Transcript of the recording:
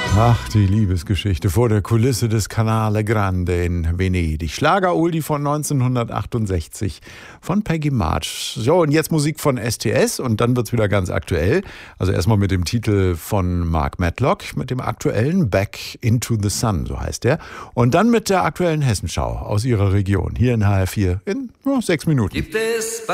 Ach, die Liebesgeschichte vor der Kulisse des Canale Grande in Venedig. Schlager-Oldie von 1968 von Peggy March. So, und jetzt Musik von STS und dann wird's wieder ganz aktuell. Also erstmal mit dem Titel von Mark Matlock, mit dem aktuellen Back into the Sun, so heißt der. Und dann mit der aktuellen Hessenschau aus ihrer Region, hier in HR4 in 6 Minuten. Gibt es